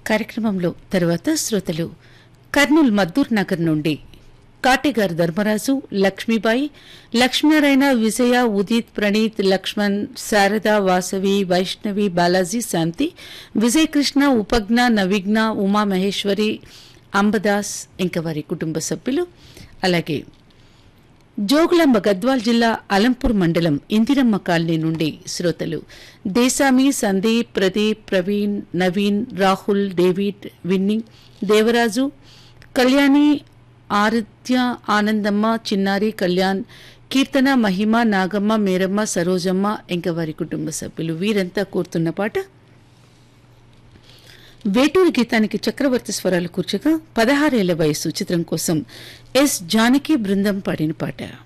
కార్యక్రమంలో తరువాత శ్రోతలు కర్నూల్ మద్దూర్ నగర్ నుండి కాటేగారు ధర్మరాజు, లక్ష్మీబాయి, లక్ష్మీనారాయణ, విజయ, ఉదిత్, ప్రణీత్, లక్ష్మణ్, శారద, వాసవి, వైష్ణవి, బాలాజీ, శాంతి, విజయకృష్ణ, ఉపజ్ఞ, నవిఘ్న, ఉమామహేశ్వరి, అంబదాస్ ఇంకా వారి కుటుంబ సభ్యులు. అలాగే జోగులాంబ గద్వాల్ జిల్లా అలంపూర్ మండలం ఇందిరమ్మ కాలనీ నుండి శ్రోతలు దేశామి, సందీప్, ప్రదీప్, ప్రవీణ్, నవీన్, రాహుల్, డేవిడ్, విన్నీ, దేవరాజు, కళ్యాణి, ఆరాధ్య, ఆనందమ్మ, చిన్నారి, కళ్యాణ్, కీర్తన, మహిమ, నాగమ్మ, మేరమ్మ, సరోజమ్మ ఇంకా వారి కుటుంబ సభ్యులు వీరంతా కోరుతున్న పాట వేటూరి గీతానికి చక్రవర్తి స్వరాలు కూర్చగా 16 ఏళ్ల వయసు చిత్రం కోసం ఎస్ జానకి బృందం పాడిన పాట.